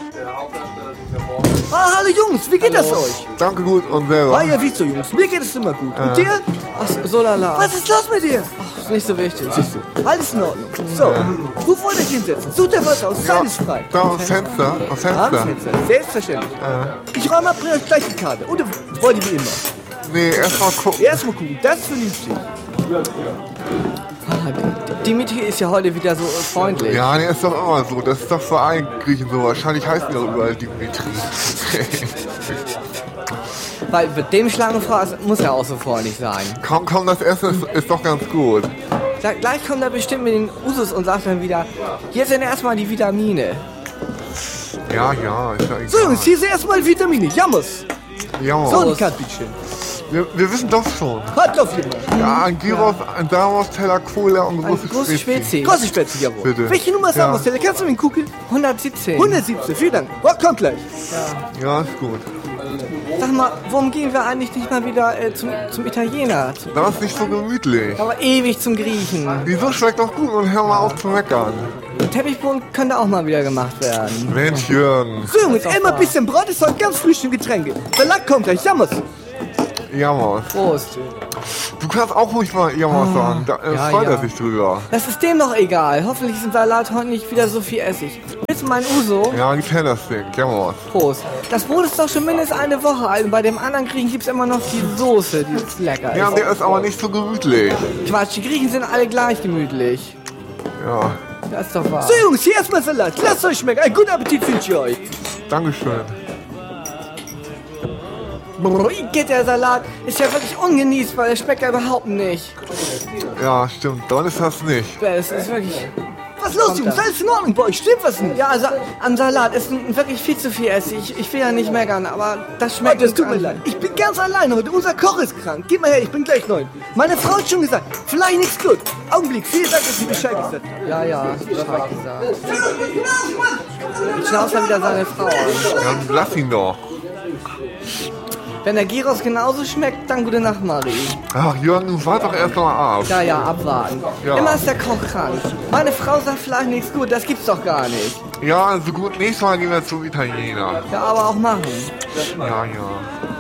Ah, hallo Jungs, wie geht es euch? Danke gut und selber. Ah ja, wie so Jungs, mir geht es immer gut. Und dir? Ach, so lala. Was ist los mit dir? Ist nicht so wichtig. Alles in Ordnung. So, wo wollt ihr hinsetzen? Sucht ihr was aus, Zeit ist frei. Da aufs Fenster. Aufs Fenster. Selbstverständlich. Ich räume ab, bring euch gleich die Karte. Und wollt ihr wie immer? Nee, erstmal gucken. Erstmal gucken, das ist vernünftig. Dimitri ist ja heute wieder so freundlich. Ja, nee, ist doch immer so. Das ist doch für allen Griechen so. Wahrscheinlich heißen die auch überall Dimitri. Weil mit dem Schlangenfrau muss er auch so freundlich sein. Komm, das Essen ist doch ganz gut. Gleich kommt er bestimmt mit den Usus und sagt dann wieder, hier sind erstmal die Vitamine. Ja, ist ja egal. So Jungs, hier sind erstmal Vitamine. Jammers. Ja, So, die Karte, bitteschön. wir wissen doch schon. Halt auf jeden Fall. Ja, ein Gyros, ein Damos, Teller, Cola und Ein großes Spezi. Große Spätzle, jawohl. Bitte. Welche Nummer ist Ja. Amos? Kannst du mir gucken? 117. 117, vielen Dank. Oh, kommt gleich. Ja, ist gut. Sag mal, warum gehen wir eigentlich nicht mal wieder zum Italiener? Das ist nicht so gemütlich. Aber ewig zum Griechen. Wieso schmeckt doch gut und hör mal auf zu meckern. Teppichboden könnte auch mal wieder gemacht werden. Mensch, Jürgen. So Jungs, immer ein bisschen Brot ist heute ganz frisch im Getränke. Salat kommt gleich, Jammers. Jammers. Prost. Du kannst auch ruhig mal Jammers sagen. Da ja, freut er ja. sich drüber. Das ist dem doch egal. Hoffentlich ist im Salat heute nicht wieder so viel Essig. Willst du mein Uso? Ja, gefällt das Ding. Jammers. Prost. Das Brot ist doch schon mindestens eine Woche alt und bei dem anderen Griechen gibt es immer noch die Soße, die ist lecker Ja, ist. der ist aber nicht so gemütlich. Quatsch, die Griechen sind alle gleich gemütlich. Ja, Das ist doch wahr. So Jungs, hier erstmal Salat. Lasst euch schmecken. Einen guten Appetit wünsche ich euch. Dankeschön. Geht der Salat? Ist ja wirklich ungenießbar, der schmeckt ja überhaupt nicht. Ja, stimmt. Dann ist das nicht. Das ist wirklich... Was ist los, Jungs? Alles in Ordnung bei euch? Stimmt was nicht? Ja, also am Salat ist wirklich viel zu viel Essig. Ich will ja nicht meckern, aber das Oh, schmeckt das tut mir nicht. leid. Ich bin ganz allein heute. Unser Koch ist krank. Gib mal her, ich bin gleich neu. Meine Frau hat schon gesagt, vielleicht nichts gut. Augenblick, vielen Dank, dass Sie Bescheid gesagt haben. Ja, Bescheid gesagt. Jetzt schnauzt er wieder seine Frau an. Ja, lass ihn doch. Wenn der Gyros genauso schmeckt, dann gute Nacht, Marie. Ach, Jürgen, wart doch erst mal ab. Ja, abwarten. Ja. Immer ist der Koch krank. Meine Frau sagt vielleicht nichts gut, das gibt's doch gar nicht. Ja, also gut. Nächstes Mal gehen wir zum Italiener. Ja, aber auch machen. Ja.